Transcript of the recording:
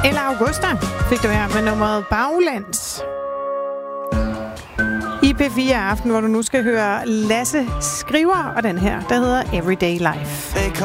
Eller Augusta fik du her med nummeret Baglands. I P4 Aften, hvor du nu skal høre Lasse Skriver, og den her, der hedder Everyday Life.